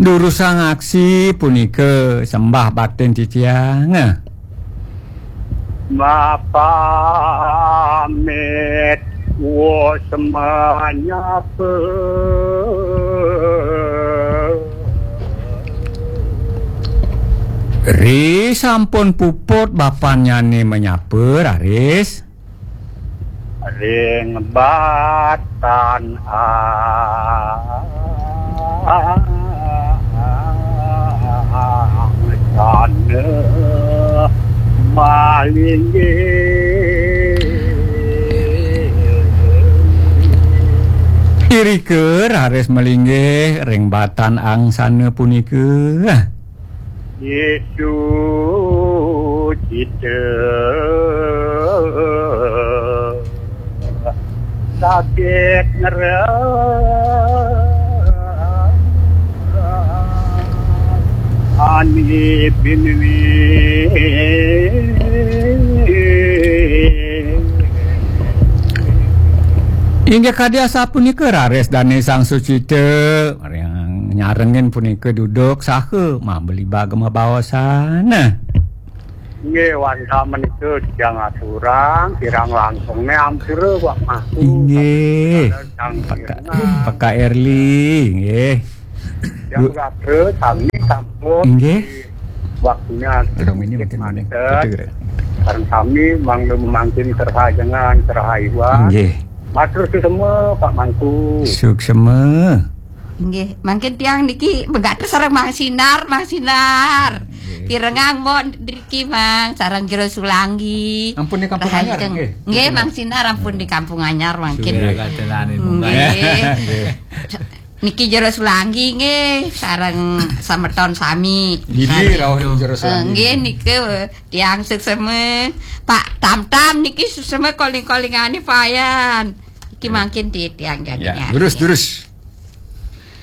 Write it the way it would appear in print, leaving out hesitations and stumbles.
Durusang aksi punika sembah batin titiang. Mapamit wo semuanya Riz sampun puput bapaknya nih menyaper Aris. ring batan sana malingge Irike Aris melinggih ring batan angsana punika. Yesu cita sakit ani binwi Hingga kadiasa punika Rares dane sang sucite yang nyarengin punika duduk sahe mah beli bagema bawa sana. Nggih wanita menika dijang aturang kirang langsung hampir wak masuk. Nggih. Pak Erli nggih. Yang kate sami sampun. Nggih. Waktunya Terus ini mungkin mantek. Karena kami mangkin terhajangan terhaiwan. Nggih. Matur semua Pak Mangku. Suksema. Nggih, mangkin tiang niki begatus sareng Mang Sinar. Kirengang mon niki Mang sareng Jero Sulanggi. Ampun di Kampung Anyar nggih. Nggih, Mang Sinar ampun di Kampung Anyar mangkin. Nggih. Niki Jero Sulanggi nggih sareng sameton sami. Gini rawuh Jero Sulanggi. Nggih niki tiang suksema. Pak Tam-tam niki suksema koling-kolingane payan. Iki mangkin di tiang jadinya. Durus.